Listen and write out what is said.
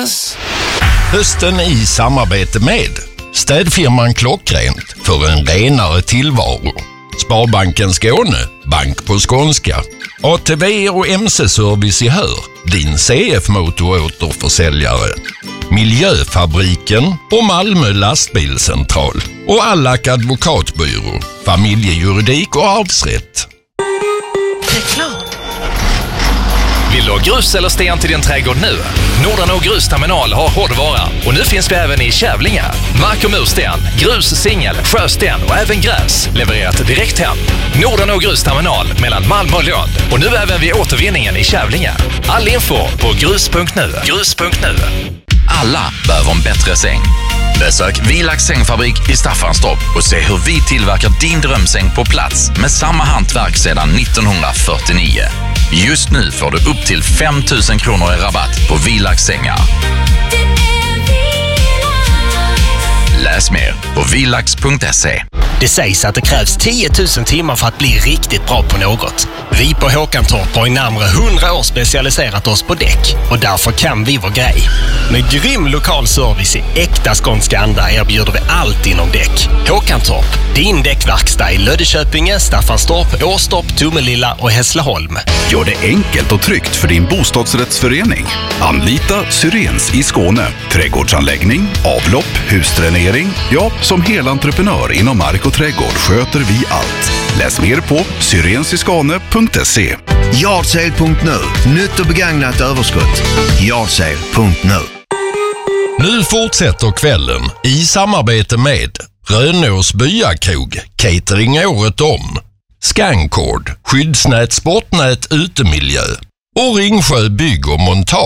Grus. Hösten i samarbete med städfirman Klockrent för en renare tillvaro. Sparbanken Skåne, bank på skånska. ATV och MC-service i Hör, din CF-motoråterförsäljare. Miljöfabriken och Malmö lastbilscentral. Och Allak advokatbyrå, familjejuridik och arvsrätt. Reklam. Vill du ha grus eller sten till din trädgård nu? Nordanå Grusterminal har hårdvara och nu finns vi även i Kävlinge. Mark- och mursten, grus, singel, sjösten och även gräs levererat direkt hem. Nordanå Grusterminal mellan Malmö och Lund och nu även vid återvinningen i Kävlinge. All info på grus.nu. Grus.nu. Alla behöver en bättre säng. Besök Vilax sängfabrik i Staffanstorp och se hur vi tillverkar din drömsäng på plats med samma hantverk sedan 1949. Just nu får du upp till 5 000 kronor i rabatt på Vilax sängar. Läs mer på vilax.se. Det sägs att det krävs 10 000 timmar för att bli riktigt bra på något. Vi på Håkantorp har i närmare 100 år specialiserat oss på däck och därför kan vi vår grej. Med grym lokal service i äkta skånska anda erbjuder vi allt inom däck. Håkantorp, din däckverkstad i Löddeköpinge, Staffanstorp, Åstorp, Tomelilla och Hässleholm. Gör det enkelt och tryggt för din bostadsrättsförening. Anlita Syrens i Skåne. Trädgårdsanläggning, avlopp, husdränering. Ja, som helentreprenör inom mark och trädgård sköter vi allt. Läs mer på syrensiskane.se. Yardsale.nu. Nytt och begagnat överskott. Yardsale.nu. Nu fortsätter kvällen i samarbete med Rönås byakrog, catering året om. Scancord, skyddsnät, sportnät, utemiljö och Ringsjö bygg och montage.